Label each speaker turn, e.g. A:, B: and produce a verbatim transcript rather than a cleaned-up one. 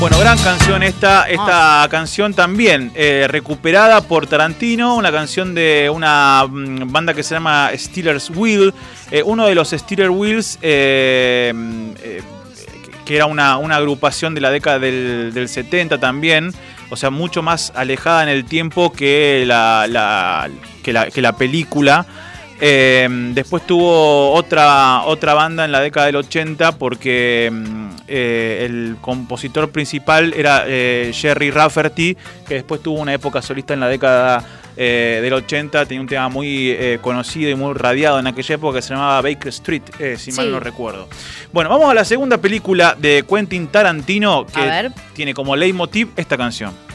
A: Bueno, gran canción esta, esta ah. canción también eh, recuperada por Tarantino, una canción de una mm, banda que se llama Steelers Wheel, eh, uno de los Steelers Wheels eh, eh, que era una, una agrupación de la década del, del setenta también, o sea, mucho más alejada en el tiempo que la, la, que la, que la película. Eh, después tuvo otra, otra banda en la década del ochenta porque eh, el compositor principal era eh, Jerry Rafferty, que después tuvo una época solista en la década eh, del ochenta, tenía un tema muy eh, conocido y muy radiado en aquella época que se llamaba Baker Street, eh, si mal sí. no recuerdo. Bueno, vamos a la segunda película de Quentin Tarantino que tiene como leitmotiv esta canción.